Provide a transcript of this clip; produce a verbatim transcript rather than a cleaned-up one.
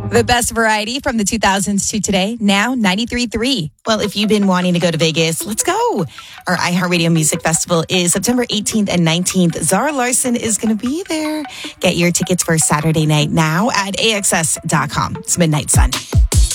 The best variety from the two thousands to today, now ninety-three point three. Well, if you've been wanting to go to Vegas, let's go. Our iHeartRadio Music Festival is September eighteenth and nineteenth. Zara Larsson is going to be there. Get your tickets for Saturday night now at A X S dot com. It's Midnight Sun.